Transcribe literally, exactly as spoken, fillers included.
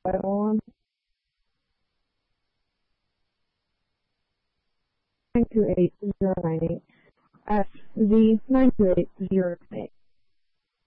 five oh one. nine two eight zero nine eight. S Z nine two eight zero nine eight.